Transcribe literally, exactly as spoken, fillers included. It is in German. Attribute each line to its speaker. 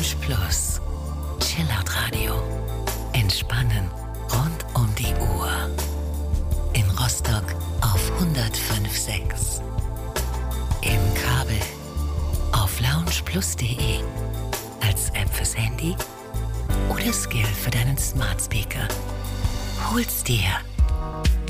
Speaker 1: Lounge Plus. Chillout Radio. Entspannen rund um die Uhr. In Rostock auf hundertfünf Komma sechs. Im Kabel auf loungeplus punkt de. Als App fürs Handy oder Skill für deinen Smart Speaker. Hol's dir